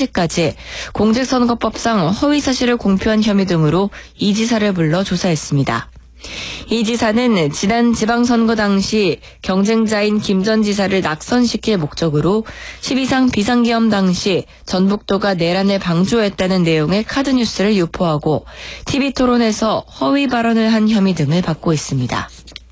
3시까지 공직선거법상 허위사실을 공표한 혐의 등으로 이 지사를 불러 조사했습니다. 이 지사는 지난 지방선거 당시 경쟁자인 김 전 지사를 낙선시킬 목적으로 12상 비상계엄 당시 전북도가 내란을 방조했다는 내용의 카드뉴스를 유포하고 TV토론에서 허위 발언을 한 혐의 등을 받고 있습니다.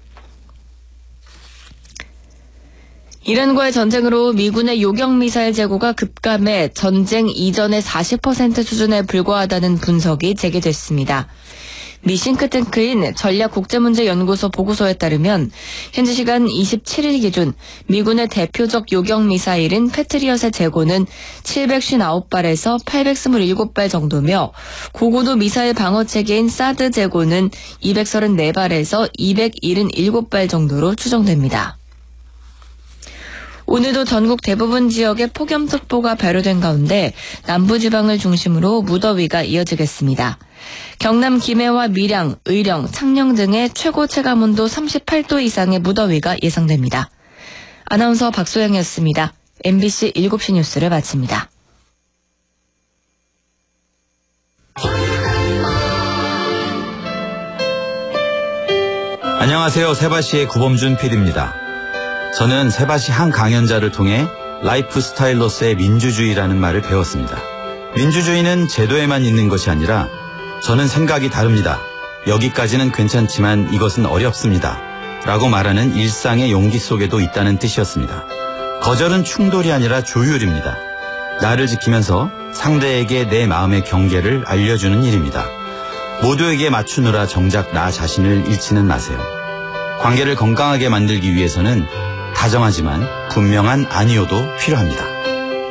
이란과의 전쟁으로 미군의 요격미사일 재고가 급감해 전쟁 이전의 40% 수준에 불과하다는 분석이 제기됐습니다. 미 싱크탱크인 전략국제문제연구소 보고서에 따르면 현지 시간 27일 기준 미군의 대표적 요격미사일인 패트리엇의 재고는 759발에서 827발 정도며 고고도 미사일 방어체계인 사드 재고는 234발에서 277발 정도로 추정됩니다. 오늘도 전국 대부분 지역에 폭염특보가 발효된 가운데 남부지방을 중심으로 무더위가 이어지겠습니다. 경남 김해와 밀양, 의령, 창녕 등의 최고 체감온도 38도 이상의 무더위가 예상됩니다. 아나운서 박소영이었습니다. MBC 7시 뉴스를 마칩니다. 안녕하세요. 세바시의 구범준 PD입니다. 저는 세바시 한 강연자를 통해 라이프 스타일로서의 민주주의라는 말을 배웠습니다. 민주주의는 제도에만 있는 것이 아니라 저는 생각이 다릅니다. 여기까지는 괜찮지만 이것은 어렵습니다. 라고 말하는 일상의 용기 속에도 있다는 뜻이었습니다. 거절은 충돌이 아니라 조율입니다. 나를 지키면서 상대에게 내 마음의 경계를 알려주는 일입니다. 모두에게 맞추느라 정작 나 자신을 잃지는 마세요. 관계를 건강하게 만들기 위해서는 다정하지만 분명한 아니오도 필요합니다.